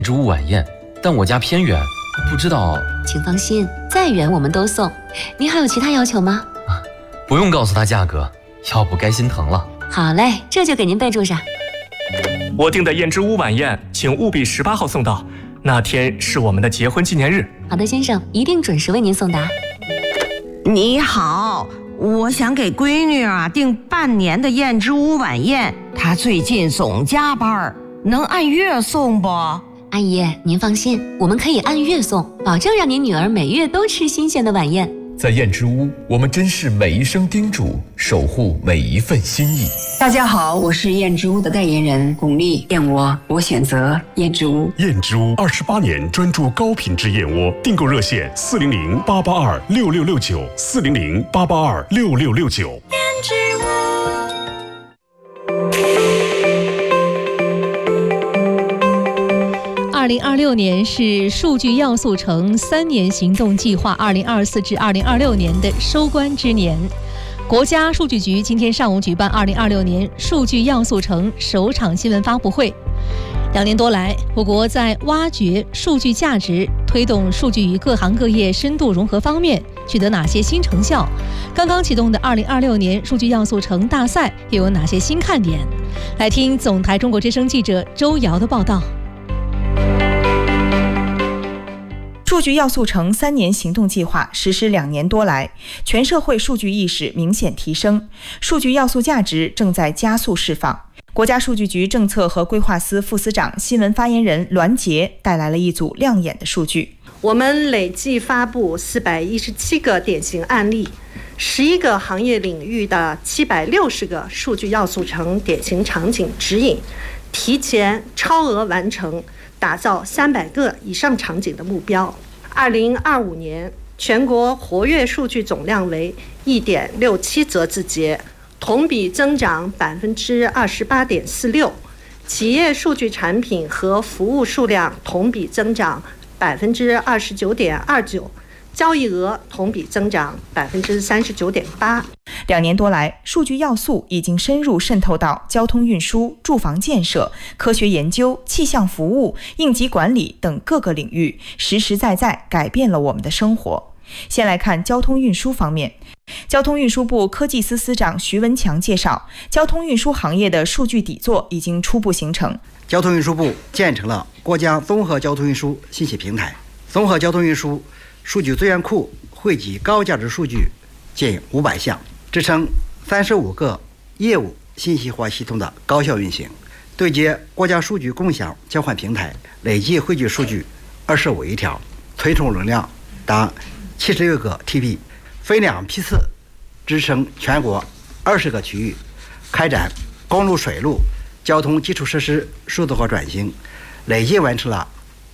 植物晚宴，但我家偏远，不知道。 请放心，再远我们都送。您还有其他要求吗？ 不用告诉他价格，要不该心疼了。 好嘞，这就给您备注上。 我订的燕之屋晚宴，请务必18号送到，那天是我们的结婚纪念日。 好的，先生，一定准时为您送达。 你好，我想给闺女订半年的燕之屋晚宴，她最近总加班，能按月送不？ 阿姨，您放心，我们可以按月送，保证让您女儿每月都吃新鲜的晚宴。 在燕之屋，我们珍视每一声叮嘱，守护每一份心意。 大家好，我是燕之屋的代言人巩俐，燕窝我选择燕之屋。 燕之屋28年专注高品质燕窝，订购热线400-882-6669，400-882-6669。燕之屋。 2026年是数据要素城3年行动计划2024至2026年的收官之年。国家数据局今天上午举办2026年数据要素城首场新闻发布会。2年多来，我国在挖掘数据价值、推动数据与各行各业深度融合方面取得哪些新成效？刚刚启动的2026年数据要素城大赛又有哪些新看点？来听总台中国之声记者周瑶的报道。 数据要素城3年行动计划实施2年多来，全社会数据意识明显提升，数据要素价值正在加速释放。国家数据局政策和规划司副司长、新闻发言人栾杰带来了一组亮眼的数据。 我们累计发布417个典型案例，11个行业领域的760个数据要素城典型场景指引，提前超额完成打造300个以上场景的目标。2025年全国活跃数据总量为1.67则字节，同比增长28.46%，企业数据产品和服务数量同比增长29.29%，交易额同比增长39.8%。 2年多来，数据要素已经深入渗透到交通运输、住房建设、科学研究、气象服务、应急管理等各个领域，实实在在改变了我们的生活。先来看交通运输方面，交通运输部科技司司长徐文强介绍，交通运输行业的数据底座已经初步形成。 交通运输部建成了国家综合交通运输信息平台，综合交通运输数据资源库汇集高价值数据近500项，支撑35个业务信息化系统的高效运行。对接国家数据共享交换平台，累计汇聚数据25亿条，存储容量达76个 TB， 分2批次支撑全国20个区域，开展公路、水路交通基础设施数字化转型，累计完成了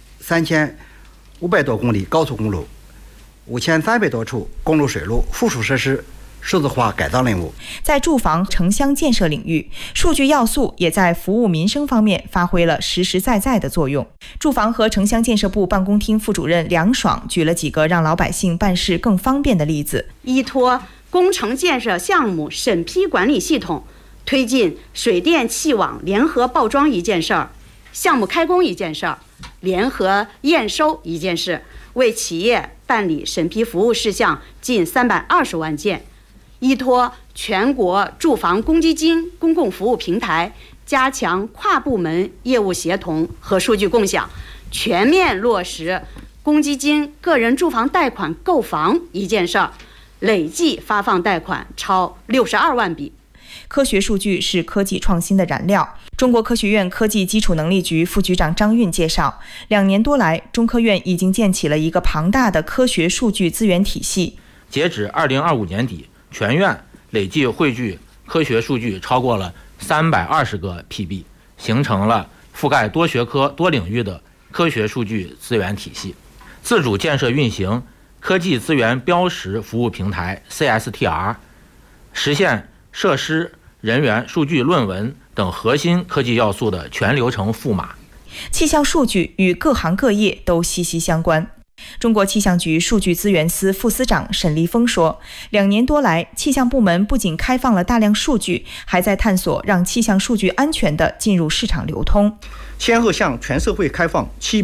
3500多公里高速公路、5300多处公路水路附属设施数字化改造任务。 在住房城乡建设领域，数据要素也在服务民生方面发挥了实实在在的作用。住房和城乡建设部办公厅副主任梁爽举了几个让老百姓办事更方便的例子。 依托工程建设项目审批管理系统，推进水电气网联合报装一件事儿，项目开工一件事儿，联合验收一件事，为企业办理审批服务事项近320万件。依托全国住房公积金公共服务平台，加强跨部门业务协同和数据共享，全面落实公积金个人住房贷款购房一件事儿，累计发放贷款超62万笔。 科学数据是科技创新的燃料。中国科学院科技基础能力局副局长张运介绍，2年多来，中科院已经建起了一个庞大的科学数据资源体系。 截止2025年底，全院累计汇聚科学数据超过了320个 PB， 形成了覆盖多学科多领域的科学数据资源体系，自主建设运行科技资源标识服务平台 CSTR， 实现设施、人员、数据、论文等核心科技要素的全流程赋码。 气象数据与各行各业都息息相关。中国气象局数据资源司副司长沈立峰说，2年多来，气象部门不仅开放了大量数据，还在探索让气象数据安全地进入市场流通。 先后向全社会开放7